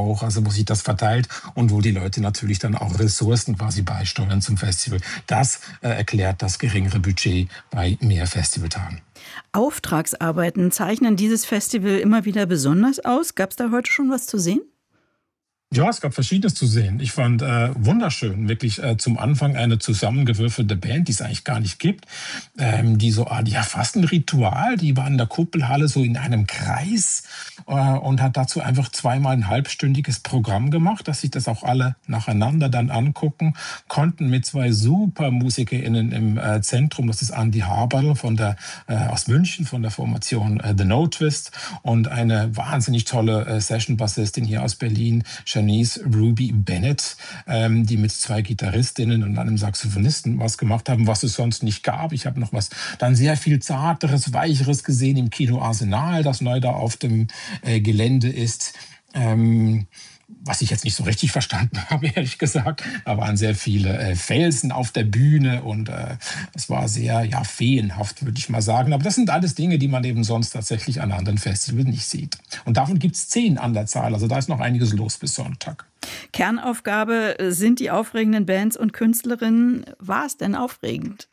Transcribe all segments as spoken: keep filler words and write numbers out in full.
auch, also wo sich das verteilt und wo die Leute natürlich dann auch Ressourcen quasi beisteuern zum Festival. Das äh, erklärt das geringere Budget bei mehr Festivaltagen. Auftragsarbeiten zeichnen dieses Festival immer wieder besonders aus. Gab es da heute schon was zu sehen? Ja, es gab Verschiedenes zu sehen. Ich fand äh, wunderschön, wirklich äh, zum Anfang eine zusammengewürfelte Band, die es eigentlich gar nicht gibt, ähm, die so, ah, ja, fast ein Ritual, die war in der Kuppelhalle so in einem Kreis äh, und hat dazu einfach zweimal ein halbstündiges Programm gemacht, dass sich das auch alle nacheinander dann angucken konnten mit zwei super MusikerInnen im äh, Zentrum. Das ist Andy Haberl von der, äh, aus München von der Formation äh, The No Twist und eine wahnsinnig tolle äh, Session-Bassistin hier aus Berlin, Janice Ruby Bennett, ähm, die mit zwei Gitarristinnen und einem Saxophonisten was gemacht haben, was es sonst nicht gab. Ich habe noch was dann sehr viel Zarteres, Weicheres gesehen im Kino Arsenal, das neu da auf dem äh, Gelände ist. Ähm, was ich jetzt nicht so richtig verstanden habe, ehrlich gesagt. Da waren sehr viele äh, Felsen auf der Bühne und äh, es war sehr ja, feenhaft, würde ich mal sagen. Aber das sind alles Dinge, die man eben sonst tatsächlich an anderen Festivals nicht sieht. Und davon gibt es zehn an der Zahl. Also da ist noch einiges los bis Sonntag. Kernaufgabe sind die aufregenden Bands und Künstlerinnen. War es denn aufregend?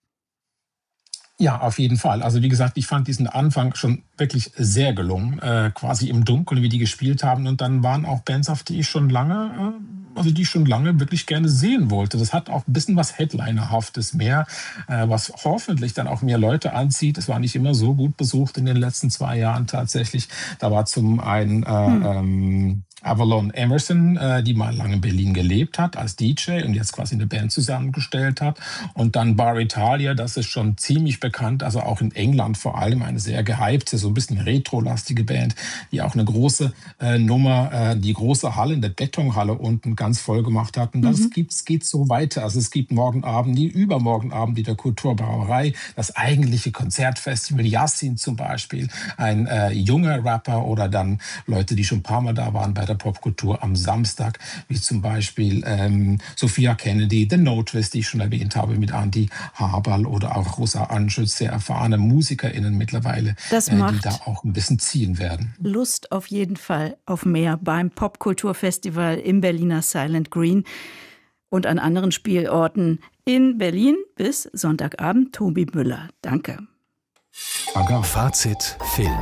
Ja, auf jeden Fall. Also wie gesagt, ich fand diesen Anfang schon wirklich sehr gelungen, äh, quasi im Dunkeln, wie die gespielt haben. Und dann waren auch Bands, auf die ich schon lange, äh, also die ich schon lange wirklich gerne sehen wollte. Das hat auch ein bisschen was Headlinerhaftes mehr, äh, was hoffentlich dann auch mehr Leute anzieht. Es war nicht immer so gut besucht in den letzten zwei Jahren tatsächlich. Da war zum einen äh, hm. ähm, Avalon Emerson, äh, die mal lange in Berlin gelebt hat als D J und jetzt quasi eine Band zusammengestellt hat. Und dann Bar Italia, das ist schon ziemlich bekannt, also auch in England vor allem eine sehr gehypte, so ein bisschen retro-lastige Band, die auch eine große äh, Nummer, äh, die große Halle in der Betonhalle unten ganz voll gemacht hat. Und das mhm. gibt's, geht so weiter. Also es gibt morgen Abend, die übermorgen Abend die der Kulturbrauerei, das eigentliche Konzertfestival Yassin zum Beispiel, ein äh, junger Rapper oder dann Leute, die schon ein paar Mal da waren bei der Popkultur am Samstag, wie zum Beispiel ähm, Sophia Kennedy, The No Twist, die ich schon erwähnt habe, mit Andy Haberl oder auch Rosa Anschütz, sehr erfahrene MusikerInnen mittlerweile, das äh, macht die da auch ein bisschen ziehen werden. Lust auf jeden Fall auf mehr beim Popkulturfestival im Berliner Silent Green und an anderen Spielorten in Berlin bis Sonntagabend. Tobi Müller, danke. Danke. Fazit Film.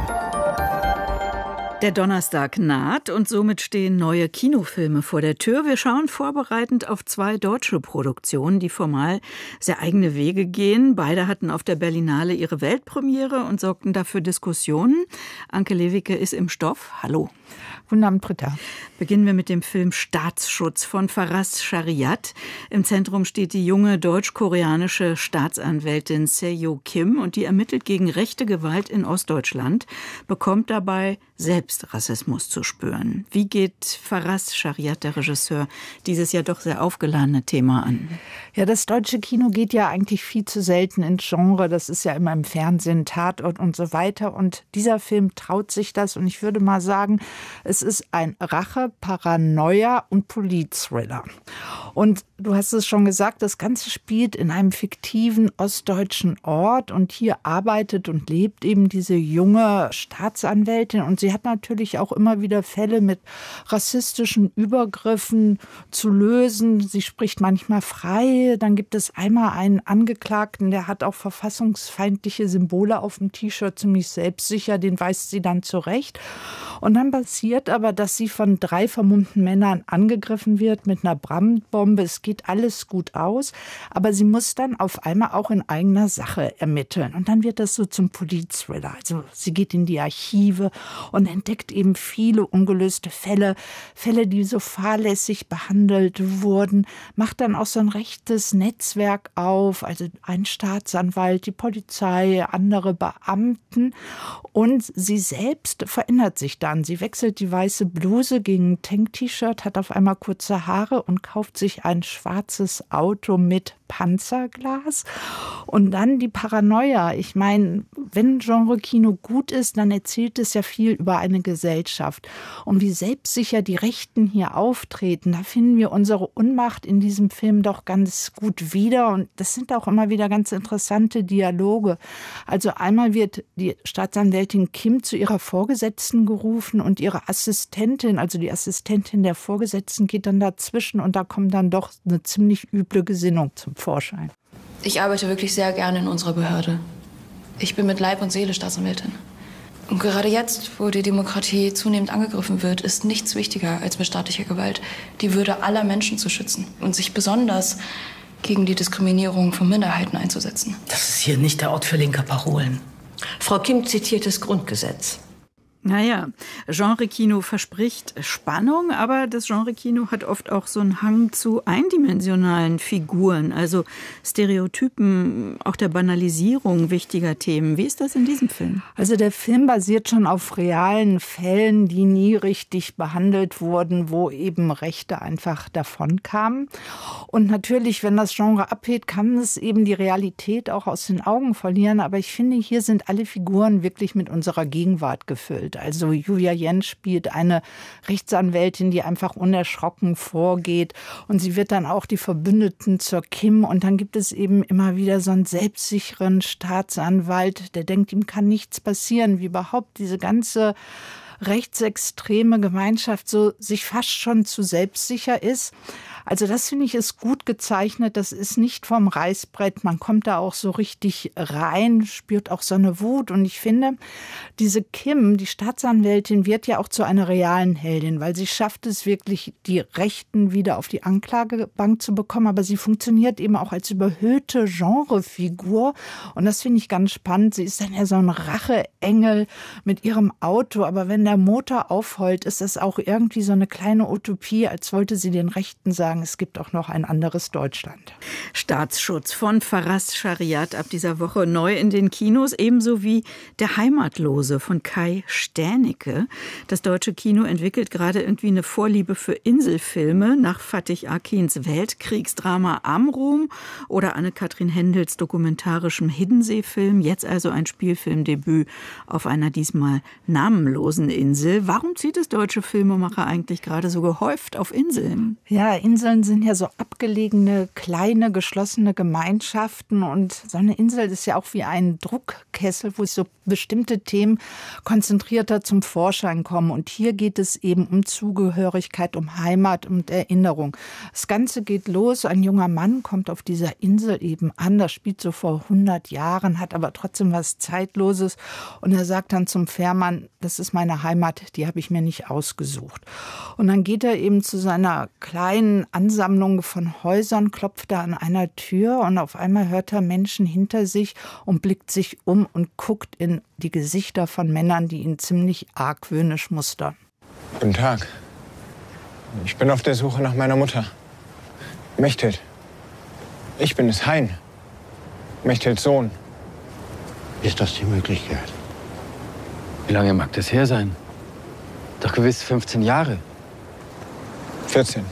Der Donnerstag naht und somit stehen neue Kinofilme vor der Tür. Wir schauen vorbereitend auf zwei deutsche Produktionen, die formal sehr eigene Wege gehen. Beide hatten auf der Berlinale ihre Weltpremiere und sorgten dafür Diskussionen. Anke Lewicke ist im Stoff. Hallo. Guten Abend, Britta. Beginnen wir mit dem Film Staatsschutz von Faraz Shariat. Im Zentrum steht die junge deutsch-koreanische Staatsanwältin Seo Kim und die ermittelt gegen rechte Gewalt in Ostdeutschland, bekommt dabei selbst Rassismus zu spüren. Wie geht Faraz Shariat, der Regisseur, dieses ja doch sehr aufgeladene Thema an? Ja, das deutsche Kino geht ja eigentlich viel zu selten ins Genre. Das ist ja immer im Fernsehen, Tatort und so weiter. Und dieser Film traut sich das. Und ich würde mal sagen, es ist ein Rache-, Paranoia- und Polit-Thriller. Und du hast es schon gesagt, das Ganze spielt in einem fiktiven ostdeutschen Ort. Und hier arbeitet und lebt eben diese junge Staatsanwältin. Und sie hat natürlich auch immer wieder Fälle mit rassistischen Übergriffen zu lösen. Sie spricht manchmal frei. Dann gibt es einmal einen Angeklagten, der hat auch verfassungsfeindliche Symbole auf dem T-Shirt, ziemlich selbstsicher. Den weist sie dann zurecht. Und dann passiert aber, dass sie von drei vermummten Männern angegriffen wird mit einer Brandbombe. Es geht alles gut aus, aber sie muss dann auf einmal auch in eigener Sache ermitteln. Und dann wird das so zum Polit-Thriller. Also sie geht in die Archive und entdeckt eben viele ungelöste Fälle, Fälle, die so fahrlässig behandelt wurden, macht dann auch so ein rechtes Netzwerk auf, also ein Staatsanwalt, die Polizei, andere Beamten. Und sie selbst verändert sich dann. Sie wechselt die weiße Bluse gegen ein Tank-T-Shirt, hat auf einmal kurze Haare und kauft sich sich ein schwarzes Auto mit Panzerglas. Und dann die Paranoia. Ich meine, wenn Genre-Kino gut ist, dann erzählt es ja viel über eine Gesellschaft. Und wie selbstsicher die Rechten hier auftreten, da finden wir unsere Unmacht in diesem Film doch ganz gut wieder. Und das sind auch immer wieder ganz interessante Dialoge. Also einmal wird die Staatsanwältin Kim zu ihrer Vorgesetzten gerufen und ihre Assistentin, also die Assistentin der Vorgesetzten, geht dann dazwischen und da kommt dann doch eine ziemlich üble Gesinnung zum Vorschein. Ich arbeite wirklich sehr gerne in unserer Behörde. Ich bin mit Leib und Seele Staatsanwältin. Und gerade jetzt, wo die Demokratie zunehmend angegriffen wird, ist nichts wichtiger als mit staatlicher Gewalt die Würde aller Menschen zu schützen und sich besonders gegen die Diskriminierung von Minderheiten einzusetzen. Das ist hier nicht der Ort für linke Parolen. Frau Kim zitiert das Grundgesetz. Naja, Genre-Kino verspricht Spannung, aber das Genre-Kino hat oft auch so einen Hang zu eindimensionalen Figuren, also Stereotypen, auch der Banalisierung wichtiger Themen. Wie ist das in diesem Film? Also der Film basiert schon auf realen Fällen, die nie richtig behandelt wurden, wo eben Rechte einfach davonkamen. Und natürlich, wenn das Genre abhebt, kann es eben die Realität auch aus den Augen verlieren. Aber ich finde, hier sind alle Figuren wirklich mit unserer Gegenwart gefüllt. Also Julia Jentsch spielt eine Rechtsanwältin, die einfach unerschrocken vorgeht. Und sie wird dann auch die Verbündeten zur Kim. Und dann gibt es eben immer wieder so einen selbstsicheren Staatsanwalt, der denkt, ihm kann nichts passieren, wie überhaupt diese ganze rechtsextreme Gemeinschaft so sich fast schon zu selbstsicher ist. Also das finde ich ist gut gezeichnet. Das ist nicht vom Reißbrett. Man kommt da auch so richtig rein, spürt auch so eine Wut. Und ich finde, diese Kim, die Staatsanwältin, wird ja auch zu einer realen Heldin, weil sie schafft es wirklich, die Rechten wieder auf die Anklagebank zu bekommen. Aber sie funktioniert eben auch als überhöhte Genrefigur. Und das finde ich ganz spannend. Sie ist dann ja so ein Racheengel mit ihrem Auto. Aber wenn der Motor aufheult, ist das auch irgendwie so eine kleine Utopie, als wollte sie den Rechten sagen, es gibt auch noch ein anderes Deutschland. Staatsschutz von Faraz Shariat ab dieser Woche neu in den Kinos, ebenso wie Der Heimatlose von Kai Stänicke. Das deutsche Kino entwickelt gerade irgendwie eine Vorliebe für Inselfilme nach Fatih Akins Weltkriegsdrama Amrum oder Anne-Kathrin Hendels dokumentarischem Hiddensee-Film. Jetzt also ein Spielfilmdebüt auf einer diesmal namenlosen Insel. Warum zieht es deutsche Filmemacher eigentlich gerade so gehäuft auf Inseln? Ja, Inseln sind ja so abgelegene, kleine, geschlossene Gemeinschaften. Und so eine Insel ist ja auch wie ein Druckkessel, wo so bestimmte Themen konzentrierter zum Vorschein kommen. Und hier geht es eben um Zugehörigkeit, um Heimat und Erinnerung. Das Ganze geht los. Ein junger Mann kommt auf dieser Insel eben an. Das spielt so vor hundert Jahren, hat aber trotzdem was Zeitloses. Und er sagt dann zum Fährmann, das ist meine Heimat, die habe ich mir nicht ausgesucht. Und dann geht er eben zu seiner kleinen Ansammlung von Häusern, klopft da an einer Tür und auf einmal hört er Menschen hinter sich und blickt sich um und guckt in die Gesichter von Männern, die ihn ziemlich argwöhnisch mustern. Guten Tag. Ich bin auf der Suche nach meiner Mutter. Mechthild. Ich bin es, Hein. Mechthilds Sohn. Ist das die Möglichkeit? Wie lange mag das her sein? Doch gewiss fünfzehn Jahre. vierzehn.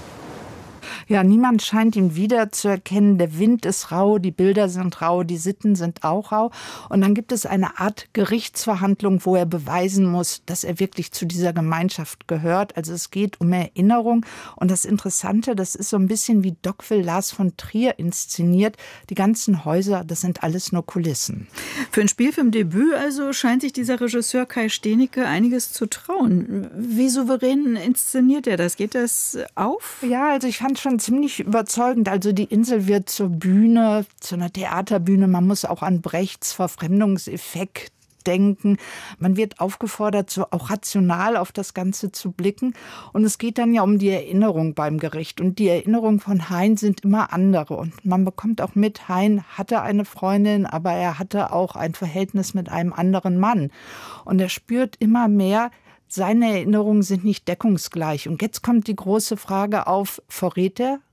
Ja, niemand scheint ihn wiederzuerkennen. Der Wind ist rau, die Bilder sind rau, die Sitten sind auch rau. Und dann gibt es eine Art Gerichtsverhandlung, wo er beweisen muss, dass er wirklich zu dieser Gemeinschaft gehört. Also es geht um Erinnerung. Und das Interessante, das ist so ein bisschen wie Dogville Lars von Trier inszeniert. Die ganzen Häuser, das sind alles nur Kulissen. Für ein Spielfilmdebüt also scheint sich dieser Regisseur Kai Stänicke einiges zu trauen. Wie souverän inszeniert er das? Geht das auf? Ja, also ich fand schon ziemlich überzeugend. Also die Insel wird zur Bühne, zu einer Theaterbühne. Man muss auch an Brechts Verfremdungseffekt denken. Man wird aufgefordert, so auch rational auf das Ganze zu blicken. Und es geht dann ja um die Erinnerung beim Gericht. Und die Erinnerungen von Hein sind immer andere. Und man bekommt auch mit, Hein hatte eine Freundin, aber er hatte auch ein Verhältnis mit einem anderen Mann. Und er spürt immer mehr, seine Erinnerungen sind nicht deckungsgleich. Und jetzt kommt die große Frage auf, verrät er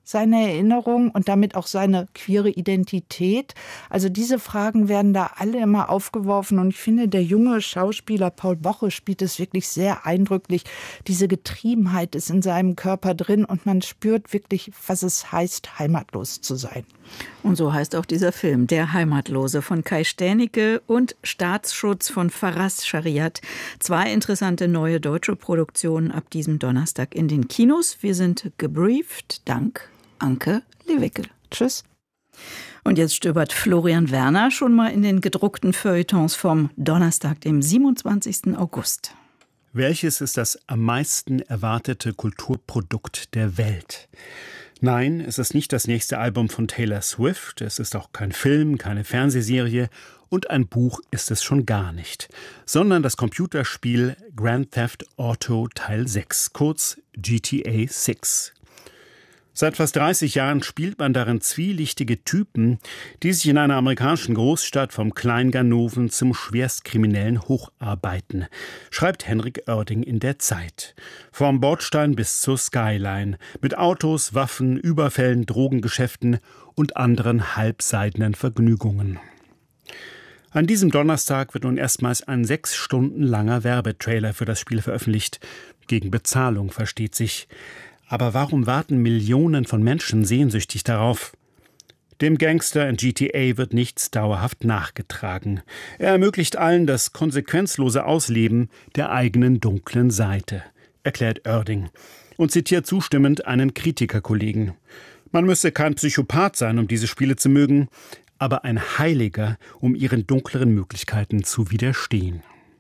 seine Erinnerung und damit auch seine queere Identität? Also diese Fragen werden da alle immer aufgeworfen und ich finde, der junge Schauspieler Paul Boche spielt es wirklich sehr eindrücklich. Diese Getriebenheit ist in seinem Körper drin und man spürt wirklich, was es heißt, heimatlos zu sein. Und so heißt auch dieser Film, Der Heimatlose von Kai Stänicke und Staatsschutz von Faraz Shariat. Zwei interessante neue deutsche Produktionen ab diesem Donnerstag in den Kinos. Wir sind gebrieft. Dank Anke Lewicke. Tschüss. Und jetzt stöbert Florian Werner schon mal in den gedruckten Feuilletons vom Donnerstag, dem siebenundzwanzigsten August. Welches ist das am meisten erwartete Kulturprodukt der Welt? Nein, es ist nicht das nächste Album von Taylor Swift, es ist auch kein Film, keine Fernsehserie und ein Buch ist es schon gar nicht, sondern das Computerspiel Grand Theft Auto Teil sechs, kurz G T A sechs. Seit fast dreißig Jahren spielt man darin zwielichtige Typen, die sich in einer amerikanischen Großstadt vom Kleinganoven zum Schwerstkriminellen hocharbeiten, schreibt Henrik Oerding in der Zeit. Vom Bordstein bis zur Skyline, mit Autos, Waffen, Überfällen, Drogengeschäften und anderen halbseidenen Vergnügungen. An diesem Donnerstag wird nun erstmals ein sechs Stunden langer Werbetrailer für das Spiel veröffentlicht. Gegen Bezahlung, versteht sich. Aber warum warten Millionen von Menschen sehnsüchtig darauf? Dem Gangster in G T A wird nichts dauerhaft nachgetragen. Er ermöglicht allen das konsequenzlose Ausleben der eigenen dunklen Seite, erklärt Oerding und zitiert zustimmend einen Kritikerkollegen. Man müsse kein Psychopath sein, um diese Spiele zu mögen, aber ein Heiliger, um ihren dunkleren Möglichkeiten zu widerstehen.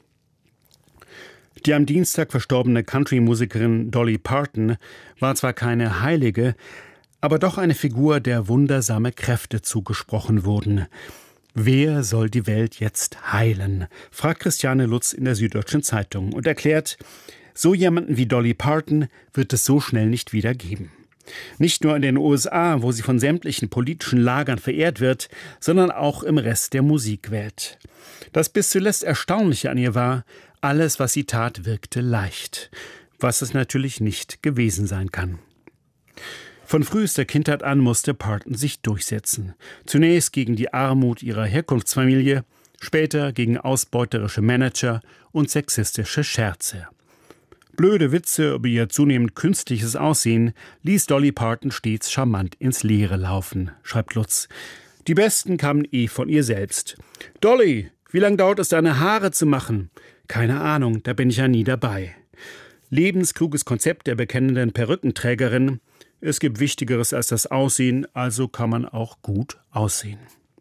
Die am Dienstag verstorbene Country-Musikerin Dolly Parton war zwar keine Heilige, aber doch eine Figur, der wundersame Kräfte zugesprochen wurden. Wer soll die Welt jetzt heilen? Fragt Christiane Lutz in der Süddeutschen Zeitung und erklärt, so jemanden wie Dolly Parton wird es so schnell nicht wieder geben. Nicht nur in den U S A, wo sie von sämtlichen politischen Lagern verehrt wird, sondern auch im Rest der Musikwelt. Das bis zuletzt Erstaunliche an ihr war, alles, was sie tat, wirkte leicht, was es natürlich nicht gewesen sein kann. Von frühester Kindheit an musste Parton sich durchsetzen. Zunächst gegen die Armut ihrer Herkunftsfamilie, später gegen ausbeuterische Manager und sexistische Scherze. Blöde Witze über ihr zunehmend künstliches Aussehen ließ Dolly Parton stets charmant ins Leere laufen, schreibt Lutz. Die besten kamen eh von ihr selbst. »Dolly, wie lange dauert es, deine Haare zu machen?« »Keine Ahnung, da bin ich ja nie dabei.« Lebenskluges Konzept der bekennenden Perückenträgerin. Es gibt Wichtigeres als das Aussehen, also kann man auch gut aussehen.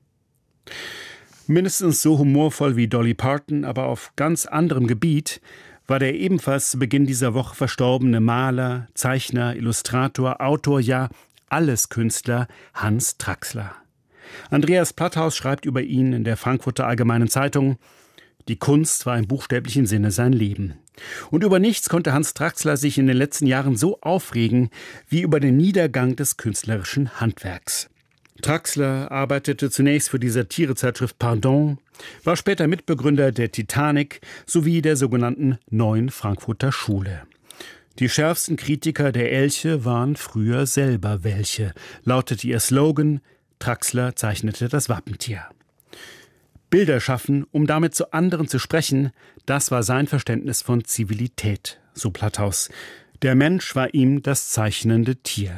Mindestens so humorvoll wie Dolly Parton, aber auf ganz anderem Gebiet, war der ebenfalls zu Beginn dieser Woche verstorbene Maler, Zeichner, Illustrator, Autor, ja Alleskünstler Hans Traxler. Andreas Platthaus schreibt über ihn in der Frankfurter Allgemeinen Zeitung: Die Kunst war im buchstäblichen Sinne sein Leben. Und über nichts konnte Hans Traxler sich in den letzten Jahren so aufregen wie über den Niedergang des künstlerischen Handwerks. Traxler arbeitete zunächst für die Satirezeitschrift Pardon, war später Mitbegründer der Titanic sowie der sogenannten Neuen Frankfurter Schule. Die schärfsten Kritiker der Elche waren früher selber welche, lautete ihr Slogan. Traxler zeichnete das Wappentier. Bilder schaffen, um damit zu anderen zu sprechen, das war sein Verständnis von Zivilität, so Platthaus. Der Mensch war ihm das zeichnende Tier.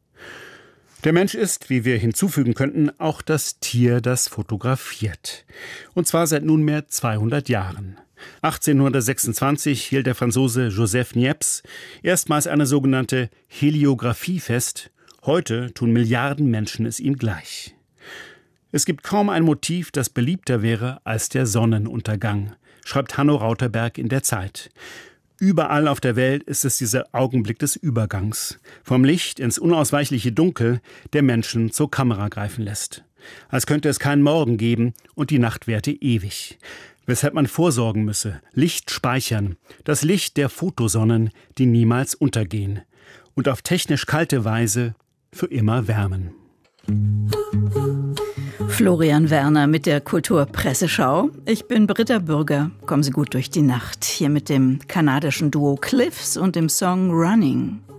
Der Mensch ist, wie wir hinzufügen könnten, auch das Tier, das fotografiert. Und zwar seit nunmehr zweihundert Jahren. achtzehnhundertsechsundzwanzig hielt der Franzose Joseph Niepce erstmals eine sogenannte Heliographie fest. Heute tun Milliarden Menschen es ihm gleich. Es gibt kaum ein Motiv, das beliebter wäre als der Sonnenuntergang, schreibt Hanno Rauterberg in der Zeit. Überall auf der Welt ist es dieser Augenblick des Übergangs, vom Licht ins unausweichliche Dunkel, der Menschen zur Kamera greifen lässt. Als könnte es keinen Morgen geben und die Nacht währte ewig. Weshalb man vorsorgen müsse, Licht speichern, das Licht der Fotosonnen, die niemals untergehen und auf technisch kalte Weise für immer wärmen. Florian Werner mit der Kulturpresseschau. Ich bin Britta Bürger. Kommen Sie gut durch die Nacht. Hier mit dem kanadischen Duo Cliffs und dem Song Running.